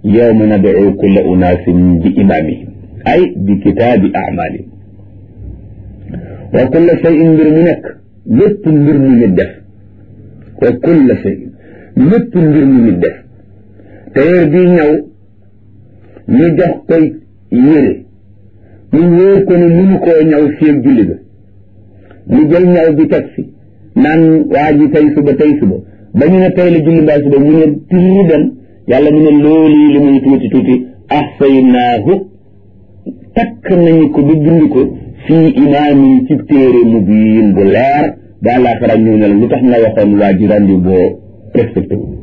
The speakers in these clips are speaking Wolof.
yawma nad'u kulla unaasin bi imaamihim ay bi kitaabi a'maalihim wa kulla shay'in mbir mu nekk lépp mbir mu nit def wa kulla shay'in lépp mbir mu nit def tailleur bii ñaw ñu jox koy yére ñu wóor ko ne mënu koo ñaw fii ak julli ga mu jël ñaw bi teg fi naan waa ji tey suba ba ñu ne tey la julli mbaa suba mu ne tiri dem yàlla mu ne loolu li muy tuuti tuuti ahsaynaahu takk nañu ko bi bind ko fii imaamin ci téere mubiin bu leer ba àllaaxira ñëw ne la lu tax nga waxoon waa ji rendi boo respecté wu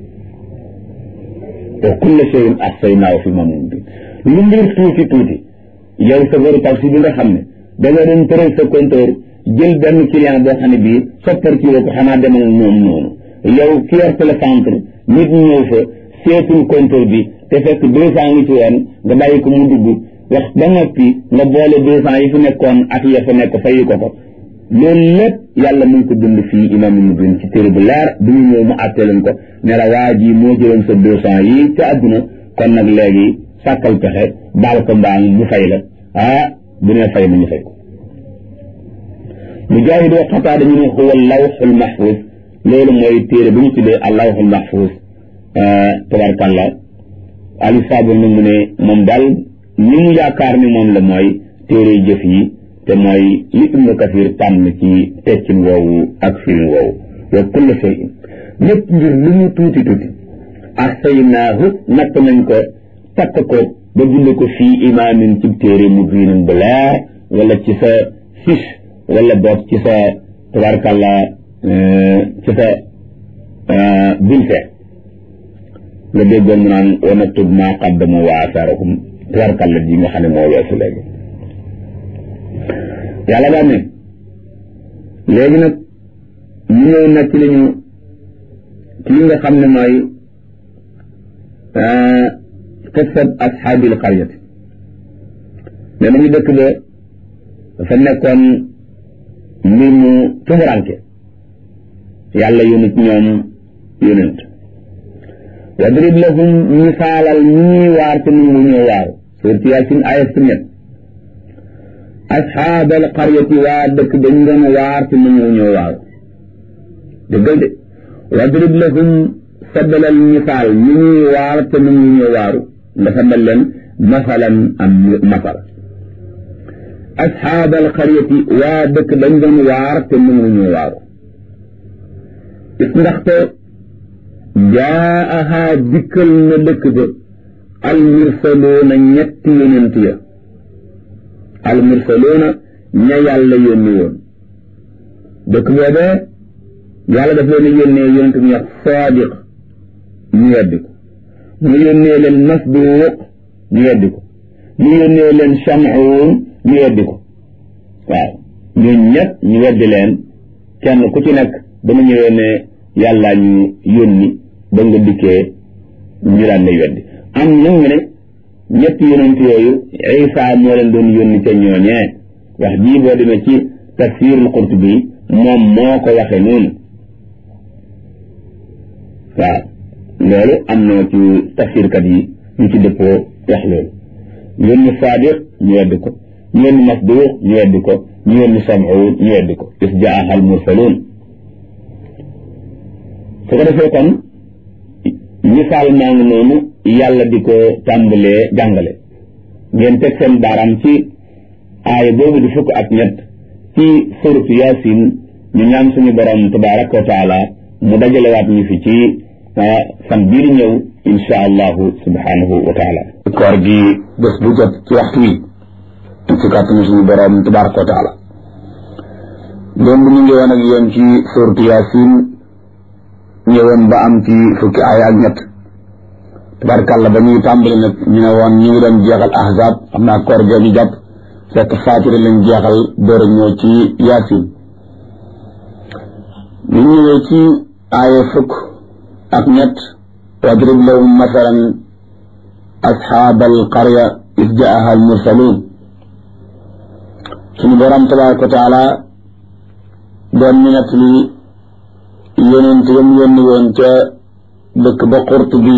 wa kulla shay'in ahsaynaahu fi imaamin mubiin lu mbir tuuti tuuti yow sa veru taxi bi nga xam ne da nga doon tëral sa compteur jël benn client boo xam ne bii soppar ci ko xanaa demal moom noonu yow ki yor télécentre nit ñëw fa seetul compteur bi te fekk 200 ngi ci woon nga bàyyi ko mu dugg wax ba noppi nga boole 200 yi fi nekkoon ak ya fa nekk fayi ko loolu lépp yàlla mu ngi ko dund fii imaamu Mubin ci téere bu leer bu ñu ñëw mu àttee leen ko ne la waa ji moo jëloon sa 200 yi ca àdduna kon nag léegi sàkkal pexe baal ko mbaal mu fay la bu nee fay nañu fay ko Mujaahid wa Qataada ñu ne huwa lawhul mahfuus loolu mooy téere bu ñu tuddee al-lawhul mahfuus tabarkalla Ali Sabir nag mu ne moom daal ni mu yaakaar ni moom la mooy téere jëf yi te mooy li Ibnu Kasiir tànn ci teccin woowu ak firin woowu wa kullu shay'in lépp mbir lu mu tuuti tuuti ahsaynaahu natt nañ ko takk ko ba bind ko fii imaamin ci téere mubiinin bu leer wala ci sa fiche wala boog ci sa tabarkalla ci sa bulletin nga déggoon mu naan wa naktub maa qaddamu wa asaarahum tabarkalla ji nga xam ne moo weesu léegi yàlla daal ne léegi nag ñu ñëw nekk lañu kii nga xam ne mooy qissat ashaabil qaryati ne nañu dëkk ba dafa nekkoon mbir mu tumuranke yàlla yónni ci ñoom yónent wadrib lahum misaalal ñuy waar te nu mu ñëw waaru suurti Yaasin aaya 7 ashaabal qaryati waa dëkk dañ doon waar te nu mu ñëw waaru dëggal de wadrib lahum saddalal misaal ñu ñuy waar te nu mu ñëw waaru nga saddal leen masalan am masal ashaabal qaryati waa dëkk dañ doon waar te nu mu ñëw waaru is ndaxte jaaha dikkal na dëkk ba almursaloona ñetti yonent ya almursaloona ña yàlla yónni woon dëkk boobee yàlla daf leen yónnee yonent bu ñuy wax Saadiq ñu weddi ko mu yónnee leen Masduuq ñu weddi ko mu yónnee leen Shamuun ñu weddi ko waaw ñooñu ñëpp ñu weddi leen kenn ku ci nekk dama ñëwee ne yàlla ñu yónni ba nga dikkee ñu daan lay weddi am nag ñu ne ñetti yonent yooyu Isa moo leen doon yónni ca ñooñee wax jii boo demee ci tafsiirul Qurtubi moom moo ko waxee noonu waaw loolu am na ci tafsirkat yi ñu ci dëppoo wax loolu ñu yónni Saadiq ñu weddi ko ñu yónni Masduuq ñu weddi ko ñu yónni Sam'uun ñu weddi ko is jaaha al mursaluun su ko defee kon misaal maa ngi noonu yàlla di ko tàmbalee jàngale ngeen teg seen baaraam ci aaya boobu di fukk ak ñett ci suuratu Yaasin ñu ñaan suñu borom tabaaraka wa taala mu dajalewaat ñu fi ci fan bii di ñëw insha allahu subhanahu wa taala koor gi bés bu jot ci waxtu wi ci kàttanu suñu borom tabaaraka wa taala démb ñu ngi woon ak yéen ci suuratu Yaasin ñëwoon ba am ci fukki aaya ak ñett tabaarkàlla ba ñuy tàmbali nag ñu ne woon ñu ngi doon jeexal ahzab xam naa koor gee ñu jàpp fekk faatira lañ jeexal door a ñëw ci Yaasin ñu ñëwee ci aaya fukk ak ñett wadrib lahum masalan ashaabal qarya iz jaaha al mursaluun suñu borom tabaaraka wa taala doon ñu nett li yonent yam yónni woon ca dëkk ba Qurtubi